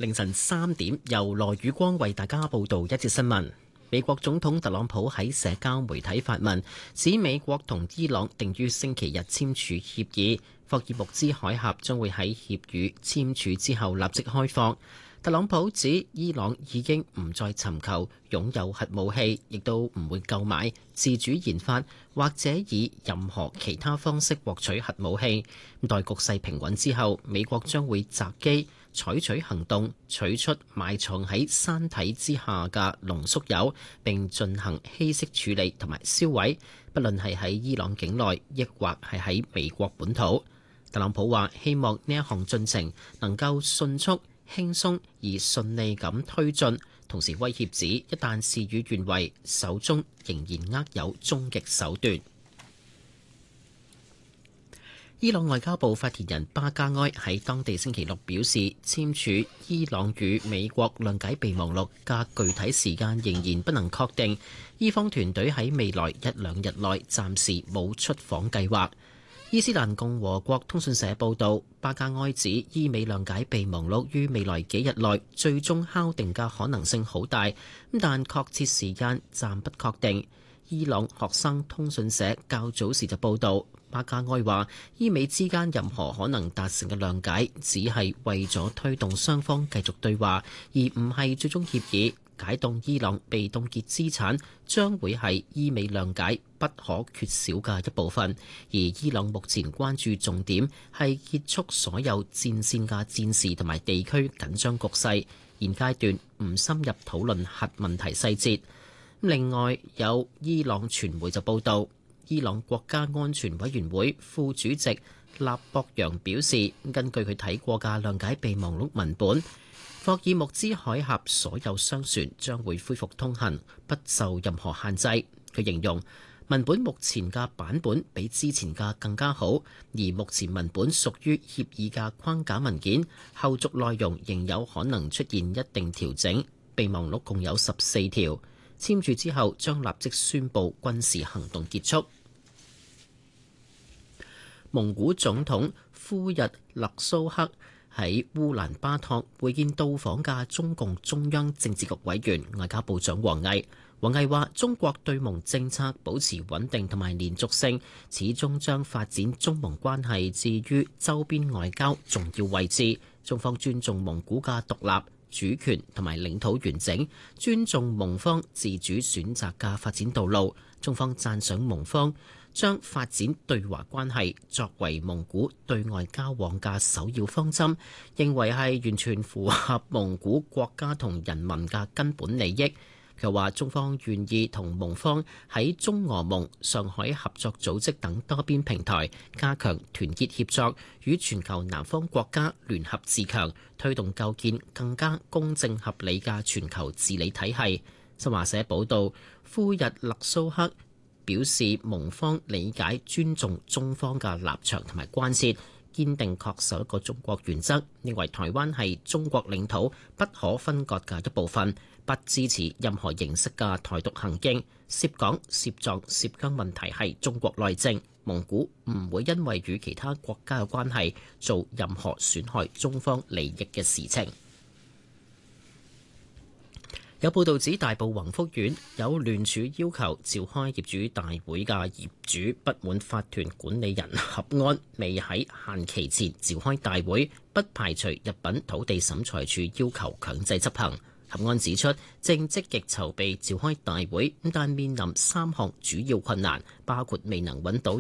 凌晨3點，由羅宇光為大家報道一節新聞。美國總統特朗普喺社交媒體發文，指美國同伊朗定於星期日簽署協議，霍爾木茲海峽將會喺協議簽署之後立即開放。特朗普指伊朗已經唔再尋求擁有核武器，亦都唔會購買、自主研發或者以任何其他方式獲取核武器。待局勢平穩之後，美國將會擇機採取行動，取出埋藏喺山體之下嘅濃縮鈾，並進行稀釋處理同埋銷毀，不論係喺伊朗境內，抑或係喺美國本土。特朗普話：希望呢一項進程能夠迅速、輕鬆而順利咁推進，同時威脅指一旦事與願違，手中仍然握有終極手段。伊朗外交部發言人巴加埃喺當地星期六表示，簽署伊朗與美國諒解備忘錄嘅具體時間仍然不能確定，伊方團隊喺未來1-2日內暫時冇出訪計劃。伊斯蘭共和國通訊社報導，巴加埃指伊美諒解備忘錄於未來幾日內最終敲定嘅可能性好大，但確切時間暫不確定。伊朗學生通訊社較早時就報導，巴加埃話伊美之間任何可能達成嘅諒解，只係為咗推動雙方繼續對話，而唔係最終協議。解凍伊朗被凍結資產將會係伊美諒解不可缺少嘅一部分，而伊朗目前關注重點係結束所有戰線嘅戰事同埋地區緊張局勢，現階段唔深入討論核問題細節。另外有伊朗傳媒就報道，伊朗國家安全委員會副主席納博揚表示，根據佢睇過嘅諒解備忘錄文本，霍爾木茲海峽所有商船將會恢復通行，不受任何限制。佢形容文本目前嘅版本比之前嘅更加好，而目前文本屬於協議嘅框架文件，後續內容仍有可能出現一定調整。備忘錄共有14條，簽署之後將立即宣布軍事行動結束。蒙古總統呼日勒蘇克喺烏蘭巴托會見到訪嘅中共中央政治局委員外交部長王毅。王毅話：中國對蒙政策保持穩定同埋連續性，始終將發展中蒙關係置於周邊外交重要位置。中方尊重蒙古嘅獨立、主權同埋領土完整，尊重蒙方自主選擇嘅發展道路。中方讚賞蒙方將發展對華關係作為蒙古對外交往嘅首要方針，認為係完全符合蒙古國家同人民嘅根本利益。佢話中方願意同蒙方喺中俄蒙、上海合作組織等多邊平台加強團結協作，與全球南方國家聯合自強，推動構建更加公正合理嘅全球治理體系。新華社報道，呼日勒蘇克表示，蒙方理解尊重中方嘅立場同埋關切，堅定恪守一個中國原則，認為台灣係中國領土不可分割嘅一部分，不支持任何形式嘅台獨行徑。涉港、涉藏、涉疆問題係中國內政，蒙古唔會因為與其他國家嘅關係做任何損害中方利益嘅事情。有報道指，大埔宏福苑有聯署要求召開業主大會嘅業主不滿法團管理人合安未喺限期前召開大會，不排除入稟土地審裁處要求強制執行。合安指出，正積極籌備召開大會，但面臨3項主要困難，包括未能揾到